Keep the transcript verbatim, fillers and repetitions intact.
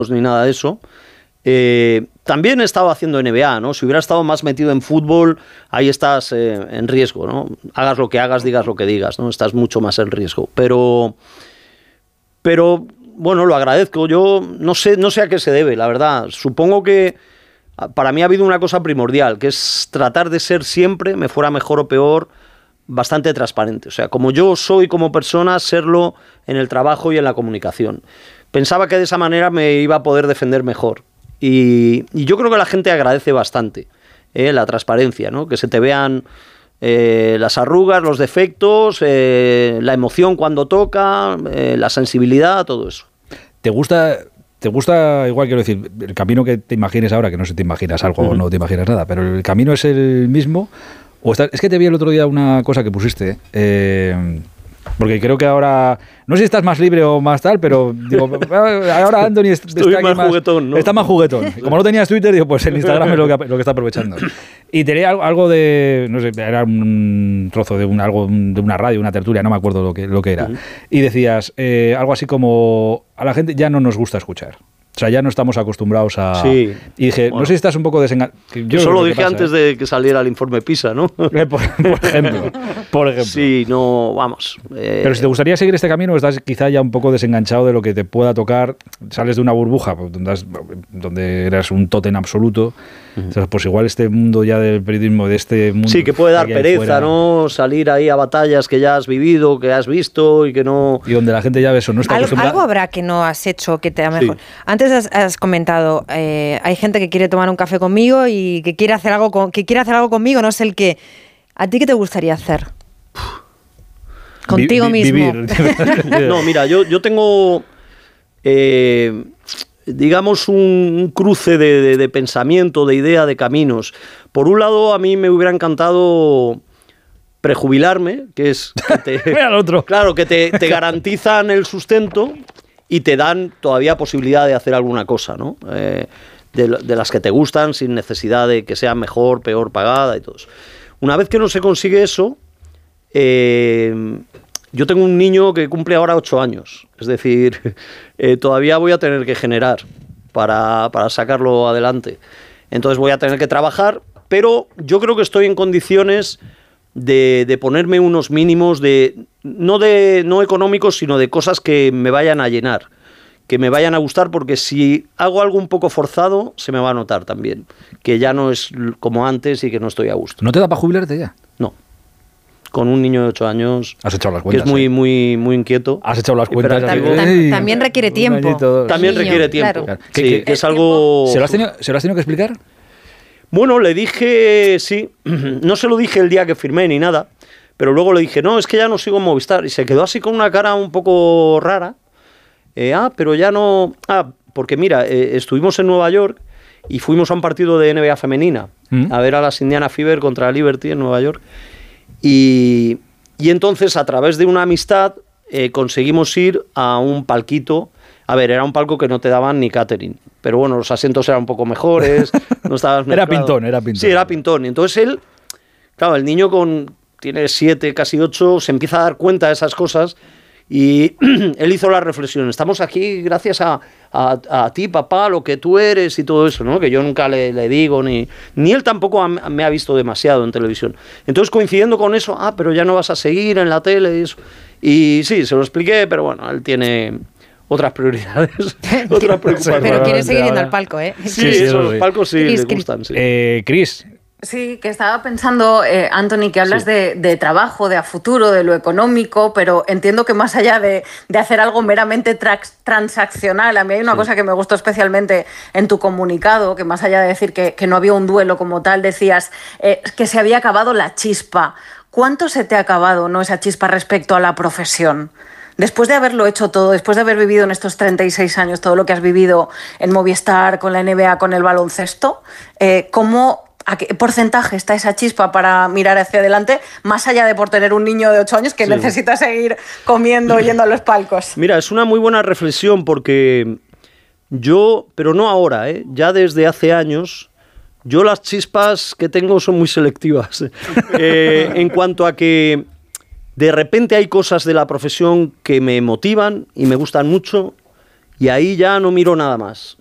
ni nada de eso. Eh, también he estado haciendo N B A, ¿no? Si hubiera estado más metido en fútbol, ahí estás eh, en riesgo, ¿no? Hagas lo que hagas, digas lo que digas, ¿no? Estás mucho más en riesgo. Pero, pero bueno, lo agradezco. Yo no sé, no sé a qué se debe, la verdad. Supongo que para mí ha habido una cosa primordial, que es tratar de ser siempre, me fuera mejor o peor, bastante transparente. O sea, como yo soy como persona, serlo en el trabajo y en la comunicación. Pensaba que de esa manera me iba a poder defender mejor. Y, y yo creo que la gente agradece bastante eh, la transparencia, ¿no? Que se te vean eh, las arrugas, los defectos, eh, la emoción cuando toca, eh, la sensibilidad, todo eso. ¿Te gusta, te gusta, igual quiero decir, el camino que te imagines ahora, que no sé si te imaginas algo uh-huh. o no te imaginas nada, pero el camino es el mismo? O está, es que te vi el otro día una cosa que pusiste, eh, porque creo que ahora, no sé si estás más libre o más tal, pero digo, ahora Anthony está, Estoy aquí más más juguetón, ¿no? Está más juguetón. Como no tenías Twitter, digo, pues el Instagram es lo que, lo que está aprovechando. Y tenía algo, algo de, no sé, era un trozo de, un, algo, de una radio, una tertulia, no me acuerdo lo que, lo que era. Uh-huh. Y decías eh, algo así como, a la gente ya no nos gusta escuchar. O sea, ya no estamos acostumbrados a... Sí. Y dije, bueno, no sé si estás un poco desenganchado. Eso lo dije pasa, antes ¿eh? de que saliera el informe PISA, ¿no? por, por ejemplo. Por ejemplo. Sí, no, vamos. Eh... Pero si te gustaría seguir este camino, estás quizá ya un poco desenganchado de lo que te pueda tocar. Sales de una burbuja donde, has, donde eras un tótem absoluto. Uh-huh. Entonces, pues igual este mundo ya del periodismo, de este mundo... Sí, que puede dar pereza, fuera, ¿no? Salir ahí a batallas que ya has vivido, que has visto y que no... Y donde la gente ya ve eso, no está Al, acostumbrada... Algo habrá que no has hecho que te da mejor. Sí. Antes has, has comentado, eh, hay gente que quiere tomar un café conmigo y que quiere hacer algo con, que quiere hacer algo conmigo, no sé el qué. ¿A ti qué te gustaría hacer? Contigo vi, vi, mismo. No, mira, yo, yo tengo... Eh, digamos un, un cruce de, de, de pensamiento, de idea, de caminos. Por un lado, a mí me hubiera encantado prejubilarme, que es que te, Mira el otro. Claro, que te, te garantizan el sustento y te dan todavía posibilidad de hacer alguna cosa, ¿no? Eh, de, de las que te gustan, sin necesidad de que sea mejor, peor pagada y todo eso. Una vez que no se consigue eso, eh, yo tengo un niño que cumple ahora ocho años, es decir, eh, todavía voy a tener que generar para, para sacarlo adelante. Entonces voy a tener que trabajar, pero yo creo que estoy en condiciones de, de ponerme unos mínimos, de no, de no económicos, sino de cosas que me vayan a llenar, que me vayan a gustar, porque si hago algo un poco forzado, se me va a notar también, que ya no es como antes y que no estoy a gusto. ¿No te da para jubilarte ya? No. Con un niño de ocho años, has echado las cuentas, que es muy, ¿eh? muy, muy inquieto. Has echado las cuentas. También, también, también requiere tiempo. También Niño, requiere tiempo. Claro. Sí, ¿Qué, qué, que es algo... ¿Se lo, has tenido, ¿Se lo has tenido que explicar? Bueno, le dije, sí. No se lo dije el día que firmé ni nada, pero luego le dije, no, es que ya no sigo en Movistar. Y se quedó así con una cara un poco rara. Eh, ah, pero ya no... Ah, porque mira, eh, estuvimos en Nueva York y fuimos a un partido de N B A femenina, ¿Mm? a ver a las Indiana Fever contra Liberty en Nueva York. Y... Y entonces, a través de una amistad, eh, conseguimos ir a un palquito. A ver, era un palco que no te daban ni catering. Pero bueno, los asientos eran un poco mejores. No estabas Era pintón, era pintón. Sí, era pintón. Y entonces él, claro, el niño con tiene siete, casi ocho, se empieza a dar cuenta de esas cosas. Y él hizo la reflexión. Estamos aquí gracias a, a, a ti, papá, lo que tú eres y todo eso, ¿no? Que yo nunca le, le digo, ni, ni él tampoco ha, me ha visto demasiado en televisión. Entonces, coincidiendo con eso, ah, pero ya no vas a seguir en la tele y eso. Y sí, se lo expliqué, pero bueno, él tiene otras prioridades, otras preocupaciones. Pero quiere seguir yendo al palco, ¿eh? Sí, sí, sí, eso, los palcos sí Chris, le gustan, sí. Eh, Chris. Sí, que estaba pensando, eh, Anthony, que hablas sí. de, de trabajo, de a futuro, de lo económico, pero entiendo que más allá de, de hacer algo meramente trax, transaccional, a mí hay una sí. cosa que me gustó especialmente en tu comunicado, que más allá de decir que, que no había un duelo como tal, decías eh, que se había acabado la chispa. ¿Cuánto se te ha acabado, no, esa chispa respecto a la profesión? Después de haberlo hecho todo, después de haber vivido en estos treinta y seis años todo lo que has vivido en Movistar, con la N B A, con el baloncesto, eh, ¿cómo... ¿a qué porcentaje está esa chispa para mirar hacia adelante, más allá de por tener un niño de ocho años que sí. necesita seguir comiendo, yendo a los palcos? Mira, es una muy buena reflexión porque yo, pero no ahora, ¿eh? ya desde hace años, yo las chispas que tengo son muy selectivas. eh, en cuanto a que de repente hay cosas de la profesión que me motivan y me gustan mucho y ahí ya no miro nada más.